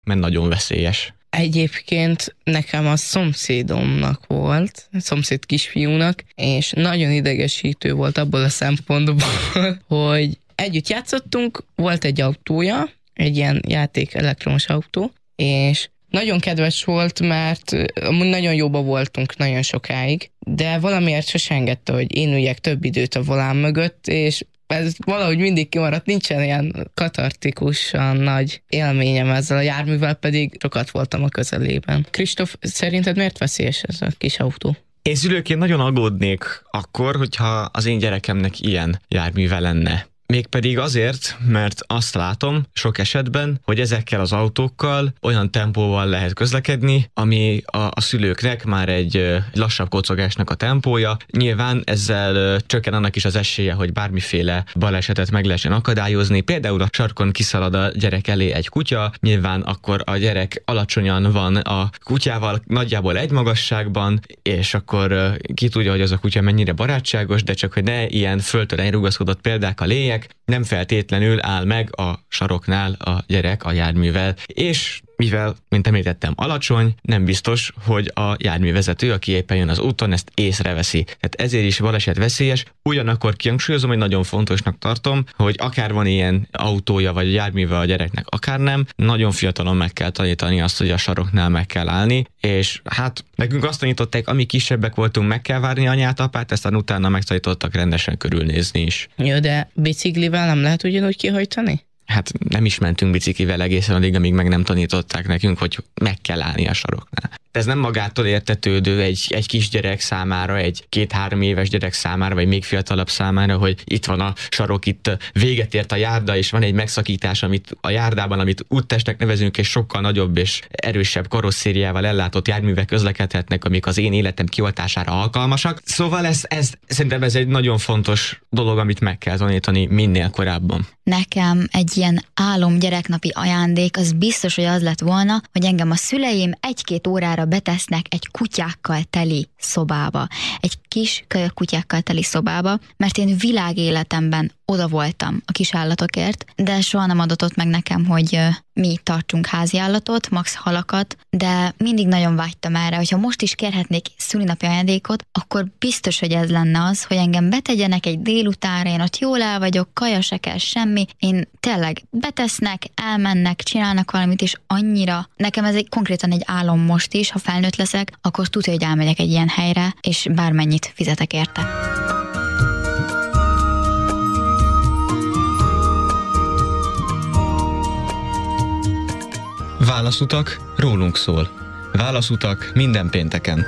mert nagyon veszélyes. Egyébként nekem a szomszédomnak volt, szomszéd kisfiúnak, és nagyon idegesítő volt abból a szempontból, hogy együtt játszottunk, volt egy autója, egy ilyen játék elektromos autó, és nagyon kedves volt, mert nagyon jóba voltunk nagyon sokáig, de valamiért sose engedte, hogy én üljek több időt a volán mögött, és ez valahogy mindig kimaradt, nincsen ilyen katartikusan nagy élményem ezzel a járművel, pedig sokat voltam a közelében. Kristóf, szerinted miért veszélyes ez a kis autó? Én szülőként nagyon aggódnék akkor, hogyha az én gyerekemnek ilyen járműve lenne. Mégpedig azért, mert azt látom sok esetben, hogy ezekkel az autókkal olyan tempóval lehet közlekedni, ami a szülőknek már egy lassabb kocogásnak a tempója. Nyilván ezzel csökken annak is az esélye, hogy bármiféle balesetet meg lehessen akadályozni. Például a sarkon kiszalad a gyerek elé egy kutya, nyilván akkor a gyerek alacsonyan van a kutyával, nagyjából egy magasságban, és akkor ki tudja, hogy az a kutya mennyire barátságos, de csak hogy ne ilyen földtől elrugaszkodott példák a lényeg, nem feltétlenül áll meg a saroknál a gyerek a járművel, és mivel, mint említettem, alacsony, nem biztos, hogy a járművezető, aki éppen jön az úton, ezt észreveszi. Tehát ezért is baleset veszélyes. Ugyanakkor kihangsúlyozom, hogy nagyon fontosnak tartom, hogy akár van ilyen autója vagy járműve a gyereknek, akár nem, nagyon fiatalon meg kell tanítani azt, hogy a saroknál meg kell állni, és hát nekünk azt tanították, ami kisebbek voltunk, meg kell várni anyát, apát, aztán utána megtanítottak rendesen körülnézni is. Jó, de biciklivel nem lehet ugyanúgy kihajtani? Hát nem is mentünk biciklivel egészen addig, amíg meg nem tanították nekünk, hogy meg kell állni a saroknál. Ez nem magától értetődő egy kisgyerek számára, egy 2-3 éves gyerek számára, vagy még fiatalabb számára, hogy itt van a sarok, itt véget ért a járda, és van egy megszakítás amit a járdában, amit úttestnek nevezünk, és sokkal nagyobb és erősebb karosszériával ellátott járművek közlekedhetnek, amik az én életem kioltására alkalmasak. Szóval szerintem ez egy nagyon fontos dolog, amit meg kell tanítani minél korábban. Nekem egy ilyen álom gyereknapi ajándék, az biztos, hogy az lett volna, hogy engem a szüleim 1-2 órára betesznek egy kutyákkal teli szobába. Egy kis kölyök kutyákkal teli szobába, mert én világéletemben oda voltam a kis állatokért, de soha nem adatott meg nekem, hogy mi tartsunk házi állatot, max halakat, de mindig nagyon vágytam erre, hogyha most is kérhetnék szülinapi ajándékot, akkor biztos, hogy ez lenne az, hogy engem betegyenek egy délutánra, én ott jól el vagyok, kaja se kell, semmi, én tényleg betesznek, elmennek, csinálnak valamit, és annyira, nekem ez konkrétan egy álom most is, ha felnőtt leszek, akkor tudja, hogy elmegyek egy ilyen helyre, és bármennyit fizetek érte. Válaszutak rólunk szól. Válaszutak minden pénteken.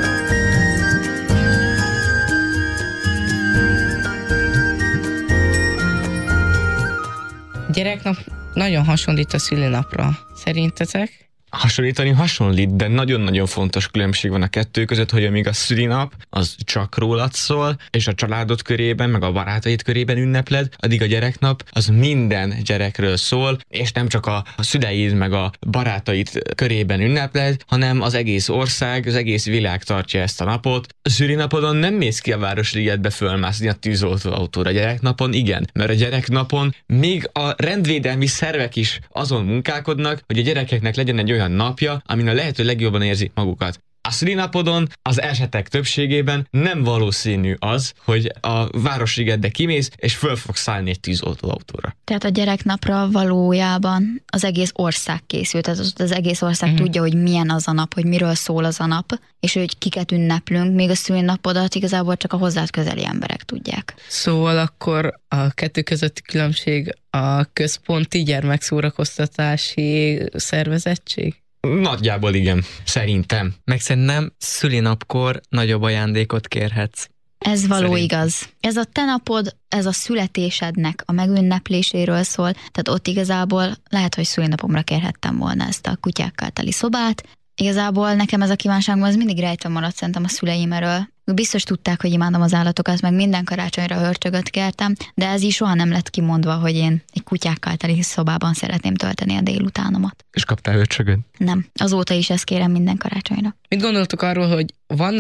Gyereknap nagyon hasonlít a szülinapra. Szerintetek? Hasonlítani hasonlít, de nagyon-nagyon fontos különbség van a kettő között, hogy amíg a szülinap az csak rólad szól, és a családod körében, meg a barátaid körében ünnepled, addig a gyereknap az minden gyerekről szól, és nem csak a szüleid, meg a barátaid körében ünnepled, hanem az egész ország, az egész világ tartja ezt a napot. A szülinapodon nem mész ki a Városligetbe fölmászni a tűzoltóautóra, a gyereknapon igen, mert a gyereknapon még a rendvédelmi szervek is azon munkálkodnak, hogy a gyerekeknek legyen egy olyan napja, amin a lehető legjobban érzik magukat. A szülinapodon az esetek többségében nem valószínű az, hogy a Városligetbe kimész, és föl fogsz szállni egy tűzoltóautóra. Tehát a gyereknapra valójában az egész ország készült, tehát az egész ország tudja, hogy milyen az a nap, hogy miről szól az a nap, és hogy kiket ünneplünk, még a szülinapodat igazából csak a hozzád közeli emberek tudják. Szóval akkor a kettő közötti különbség a központi gyermekszórakoztatási szervezettség? Nagyjából igen, szerintem. Meg szerintem szülinapkor nagyobb ajándékot kérhetsz. Ez való igaz. Ez a te napod, ez a születésednek a megünnepléséről szól, tehát ott igazából lehet, hogy szülinapomra kérhettem volna ezt a kutyákkal teli szobát. Igazából nekem ez a kívánságom az mindig rejtve maradt szerintem a szüleim erről. Biztos tudták, hogy imádom az állatokat, meg minden karácsonyra hörcsögöt kértem, de ez is soha nem lett kimondva, hogy én egy kutyákkal teli szobában szeretném tölteni a délutánomat. És kaptál hörcsögöt? Nem. Azóta is ezt kérem minden karácsonyra. Mit gondoltok arról, hogy vannak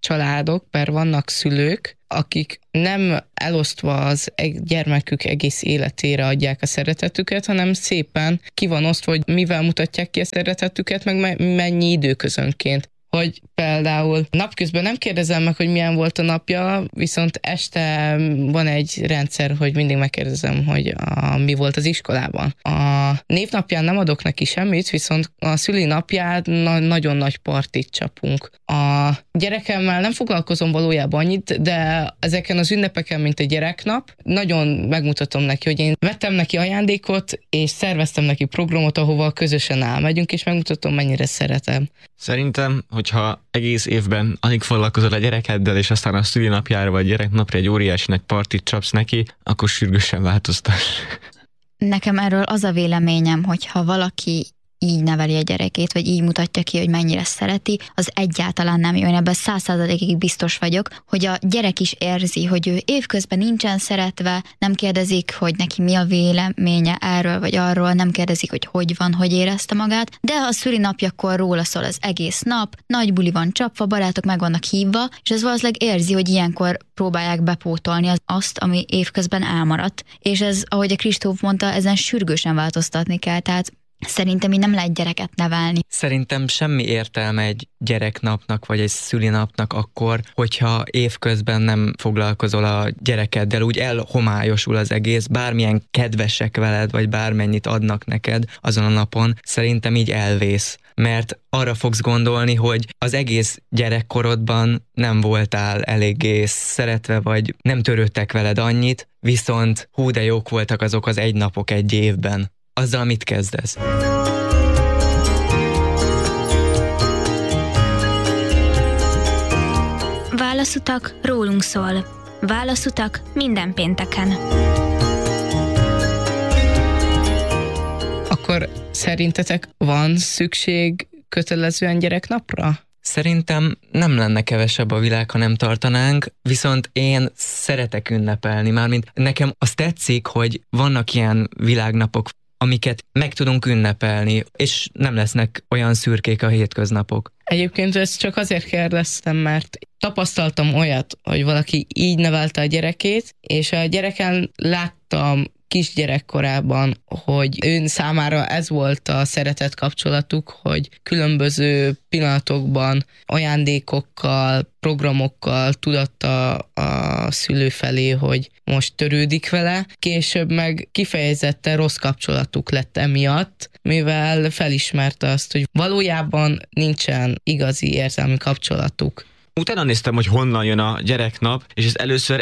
családok, mert vannak szülők, akik nem elosztva az gyermekük egész életére adják a szeretetüket, hanem szépen ki van osztva, hogy mivel mutatják ki a szeretetüket, meg mennyi időközönként. Hogy például napközben nem kérdezem meg, hogy milyen volt a napja, viszont este van egy rendszer, hogy mindig megkérdezem, hogy mi volt az iskolában. A névnapján nem adok neki semmit, viszont a szülinapján nagyon nagy partit csapunk. A gyerekemmel nem foglalkozom valójában annyit, de ezeken az ünnepeken, mint a gyereknap, nagyon megmutatom neki, hogy én vettem neki ajándékot, és szerveztem neki programot, ahova közösen elmegyünk, és megmutatom, mennyire szeretem. Szerintem, hogyha egész évben alig foglalkozol a gyerekeddel, és aztán a szülinapjára vagy gyereknapra egy óriási nagy partit csapsz neki, akkor sürgősen változtass. Nekem erről az a véleményem, hogy ha valaki így neveli a gyerekét, vagy így mutatja ki, hogy mennyire szereti, az egyáltalán nem jó. Én ebben 100%-ig biztos vagyok, hogy a gyerek is érzi, hogy ő évközben nincsen szeretve, nem kérdezik, hogy neki mi a véleménye erről vagy arról, nem kérdezik, hogy van, hogy érezte magát, de a szülinapjakor róla szól az egész nap, nagy buli van csapva, barátok meg vannak hívva, és ez valószínűleg érzi, hogy ilyenkor próbálják bepótolni azt, ami évközben elmaradt. És ez, ahogy a Kristóf mondta, ezen sürgősen változtatni kell, tehát szerintem így nem lehet gyereket nevelni. Szerintem semmi értelme egy gyereknapnak, vagy egy szülinapnak akkor, hogyha évközben nem foglalkozol a gyerekeddel, úgy elhomályosul az egész, bármilyen kedvesek veled, vagy bármennyit adnak neked azon a napon, szerintem így elvész. Mert arra fogsz gondolni, hogy az egész gyerekkorodban nem voltál eléggé szeretve, vagy nem törődtek veled annyit, viszont hú de jók voltak azok az egy napok egy évben. Azzal mit kezdesz? Válaszutak rólunk szól. Válaszutak minden pénteken. Akkor szerintetek van szükség kötelezően gyereknapra? Szerintem nem lenne kevesebb a világ, ha nem tartanánk, viszont én szeretek ünnepelni, mármint nekem azt tetszik, hogy vannak ilyen világnapok, amiket meg tudunk ünnepelni, és nem lesznek olyan szürkék a hétköznapok. Egyébként ezt csak azért kérdeztem, mert tapasztaltam olyat, hogy valaki így nevelte a gyerekét, és a gyereken láttam kisgyerekkorában, hogy ön számára ez volt a szeretet kapcsolatuk, hogy különböző pillanatokban ajándékokkal, programokkal tudatta a szülő felé, hogy most törődik vele, később meg kifejezetten rossz kapcsolatuk lett emiatt, mivel felismerte azt, hogy valójában nincsen igazi érzelmi kapcsolatuk. Utána néztem, hogy honnan jön a gyereknap, és ezt először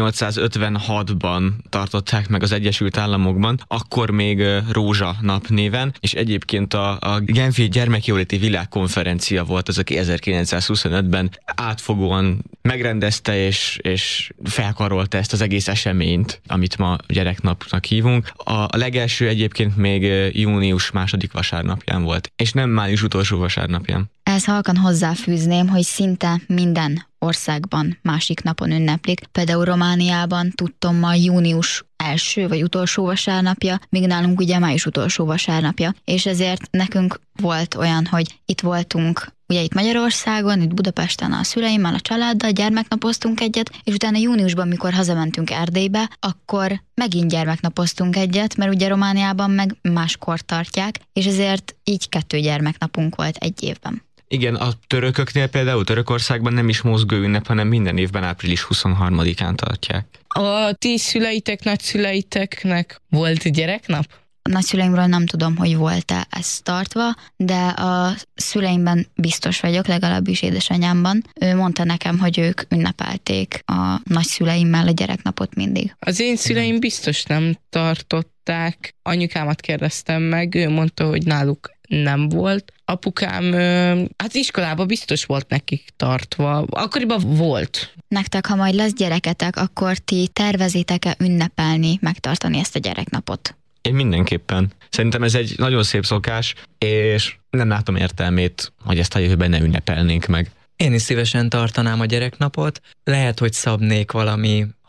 1856-ban tartották meg az Egyesült Államokban, akkor még Rózsa nap néven, és egyébként a Genfi Gyermekjóléti Világkonferencia volt az, aki 1925-ben átfogóan megrendezte és felkarolta ezt az egész eseményt, amit ma gyereknapnak hívunk. A legelső egyébként még június 2. vasárnapján volt, és nem május utolsó vasárnapján. Ehhez halkan hozzáfűzném, hogy szinte minden országban másik napon ünneplik. Például Romániában tudtommal június első vagy utolsó vasárnapja, míg nálunk ugye május utolsó vasárnapja. És ezért nekünk volt olyan, hogy itt voltunk ugye itt Magyarországon, itt Budapesten a szüleimmel, a családdal, gyermeknapoztunk egyet, és utána júniusban, mikor hazamentünk Erdélybe, akkor megint gyermeknapoztunk egyet, mert ugye Romániában meg máskor tartják, és ezért így 2 gyermeknapunk volt egy évben. Igen, a törököknél például Törökországban nem is mozgó ünnep, hanem minden évben április 23-án tartják. A ti szüleitek, nagyszüleiteknek volt gyereknap? A nagyszüleimről nem tudom, hogy volt-e ez tartva, de a szüleimben biztos vagyok, legalábbis édesanyámban. Ő mondta nekem, hogy ők ünnepelték a nagyszüleimmel a gyereknapot mindig. Az én szüleim biztos nem tartották. Anyukámat kérdeztem meg, ő mondta, hogy náluk nem volt. Apukám, hát iskolában biztos volt nekik tartva. Akkoriban volt. Nektek, ha majd lesz gyereketek, akkor ti tervezitek-e ünnepelni, megtartani ezt a gyereknapot? Én mindenképpen. Szerintem ez egy nagyon szép szokás, és nem látom értelmét, hogy ezt a jövőben ne ünnepelnénk meg. Én is szívesen tartanám a gyereknapot. Lehet, hogy szabnék valami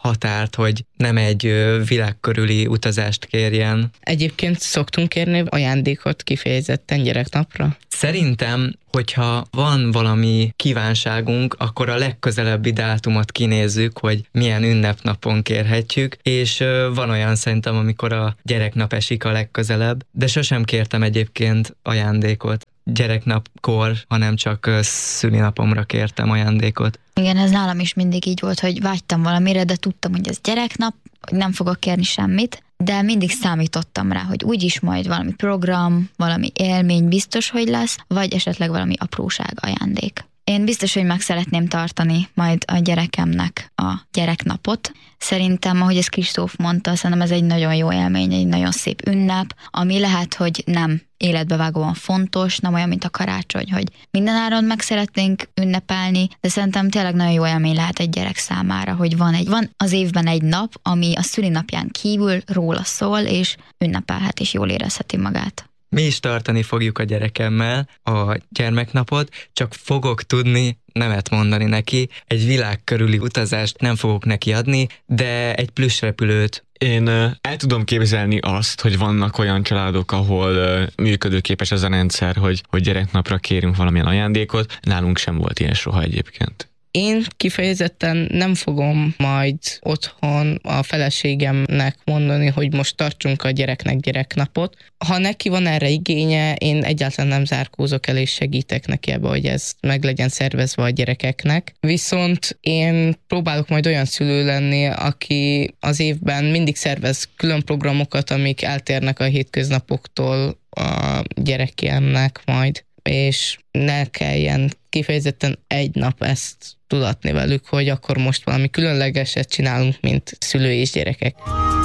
határt, hogy nem egy világ körüli utazást kérjen. Egyébként szoktunk kérni ajándékot kifejezetten gyereknapra? Szerintem, hogyha van valami kívánságunk, akkor a legközelebbi dátumot kinézzük, hogy milyen ünnepnapon kérhetjük, és van olyan szerintem, amikor a gyereknap esik a legközelebb, de sosem kértem egyébként ajándékot gyereknapkor, hanem csak szülinapomra kértem ajándékot. Igen, ez nálam is mindig így volt, hogy vágytam valamire, de tudtam, hogy ez gyereknap, hogy nem fogok kérni semmit, de mindig számítottam rá, hogy úgyis majd valami program, valami élmény biztos, hogy lesz, vagy esetleg valami apróság ajándék. Én biztos, hogy meg szeretném tartani majd a gyerekemnek a gyereknapot. Szerintem, ahogy ezt Kristóf mondta, szerintem ez egy nagyon jó élmény, egy nagyon szép ünnep, ami lehet, hogy nem életbevágóan fontos, nem olyan, mint a karácsony, hogy mindenáron meg szeretnénk ünnepelni, de szerintem tényleg nagyon jó élmény lehet egy gyerek számára, hogy van az évben egy nap, ami a szülinapján kívül róla szól, és ünnepelhet, és jól érezheti magát. Mi is tartani fogjuk a gyerekemmel a gyermeknapot, csak fogok tudni nemet mondani neki, egy világ körüli utazást nem fogok neki adni, de egy plüssrepülőt. Én el tudom képzelni azt, hogy vannak olyan családok, ahol működőképes ez a rendszer, hogy gyereknapra kérünk valamilyen ajándékot. Nálunk sem volt ilyen soha egyébként. Én kifejezetten nem fogom majd otthon a feleségemnek mondani, hogy most tartsunk a gyereknek gyereknapot. Ha neki van erre igénye, én egyáltalán nem zárkózok el, és segítek neki ebbe, hogy ez meg legyen szervezve a gyerekeknek. Viszont én próbálok majd olyan szülő lenni, aki az évben mindig szervez külön programokat, amik eltérnek a hétköznapoktól a gyerekének majd, és ne kelljen kifejezetten egy nap ezt tudatni velük, hogy akkor most valami különlegeset csinálunk, mint szülő és gyerekek.